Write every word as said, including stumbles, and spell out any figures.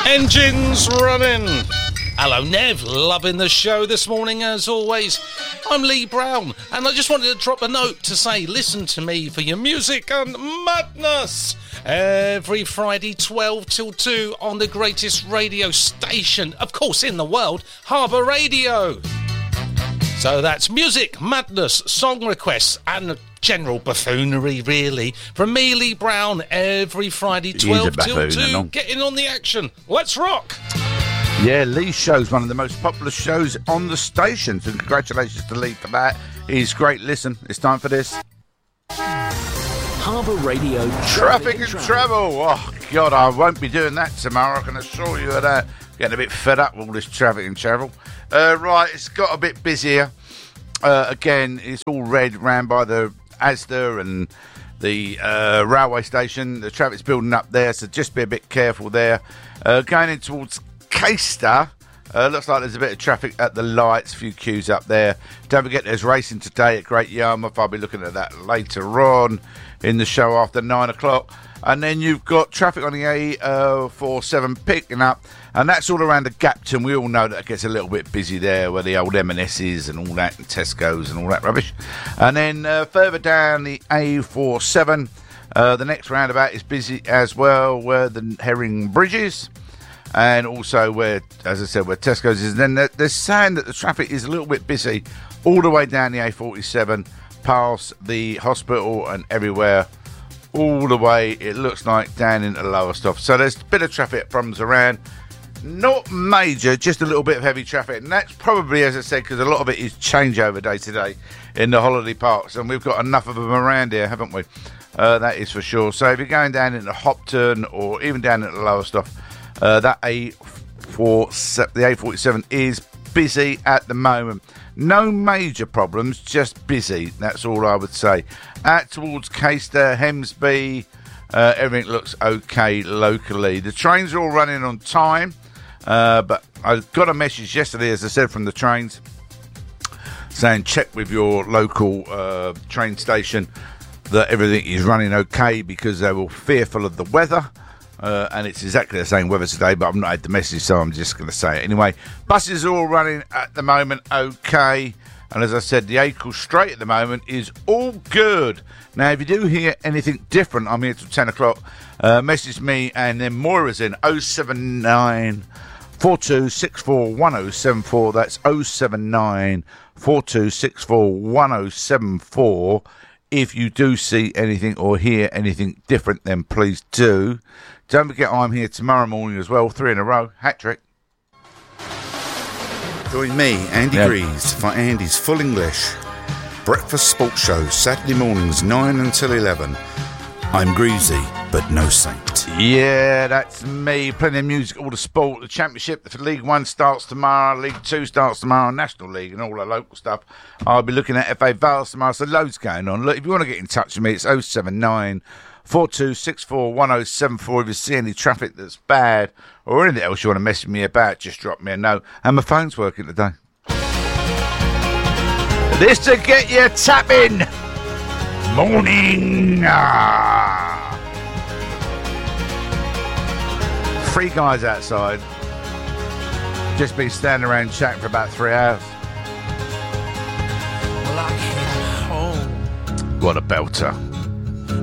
Engines running. Hello, Nev. Loving the show this morning, as always. I'm Lee Brown, and I just wanted to drop a note to say, listen to me for your music and madness every Friday, twelve till two, on the greatest radio station, of course, in the world, Harbour Radio. So that's music, madness, song requests, and general buffoonery, really, from me, Lee Brown, every Friday, twelve till two. Getting on the action. Let's rock. Yeah, Lee's show's one of the most popular shows on the station, so congratulations to Lee for that. He's great. Listen, it's time for this. Harbour Radio Traffic and Travel. Oh, God, I won't be doing that tomorrow, I can assure you of that. Getting a bit fed up with all this traffic and travel. Uh, right, it's got a bit busier. Uh, again, it's all red, round by the Asda and the uh, railway station. The traffic's building up there, so just be a bit careful there. Uh, going in towards Caister, uh, looks like there's a bit of traffic at the lights, a few queues up there. Don't forget there's racing today at Great Yarmouth. I'll be looking at that later on in the show after nine o'clock. And then you've got traffic on the A forty-seven picking up, and that's all around the Gapton. We all know that it gets a little bit busy there, where the old M and S's and all that, and Tesco's and all that rubbish. And then uh, further down the A forty-seven, uh, the next roundabout is busy as well, where the Herring Bridge is. And also where, as I said, where Tesco's is. And then they're saying that the traffic is a little bit busy all the way down the A forty-seven, past the hospital and everywhere, all the way, it looks like, down into Lowestoft. So there's a bit of traffic problems around. Not major, just a little bit of heavy traffic. And that's probably, as I said, because a lot of it is changeover day to day in the holiday parks. And we've got enough of them around here, haven't we? Uh, that is for sure. So if you're going down into Hopton or even down into Lowestoft, Uh, that A forty-seven, the A forty-seven is busy at the moment. No major problems, just busy. That's all I would say. Out towards Caister, Hemsby, uh, everything looks okay locally. The trains are all running on time, uh, but I got a message yesterday, as I said, from the trains saying check with your local uh, train station that everything is running okay, because they were fearful of the weather. Uh, and it's exactly the same weather today, but I've not had the message, so I'm just going to say it anyway. Buses are all running at the moment okay, and as I said, the Acle Straight at the moment is all good. Now, if you do hear anything different, I'm here till ten o'clock. Uh, message me, and then Moira's in oh seven nine, four two six four, one oh seven four. That's oh seven nine, four two six four, one oh seven four. If you do see anything or hear anything different, then please do. Don't forget, I'm here tomorrow morning as well, three in a row, hat trick. Join me, Andy Yeah. Greaves, for Andy's Full English Breakfast Sports Show, Saturday mornings, nine until eleven. I'm greasy, but no saint. Yeah, that's me. Plenty of music, all the sport, the championship, the League One starts tomorrow, League Two starts tomorrow, National League and all the local stuff. I'll be looking at F A Vales tomorrow, so loads going on. Look, if you want to get in touch with me, it's oh seven nine, four two six four, one oh seven four. If you see any traffic that's bad or anything else you want to message me about, just drop me a note. And my phone's working today. This to get you tapping. Morning. Ah. Three guys outside. Just been standing around chatting for about three hours. Well, I came home. What a belter.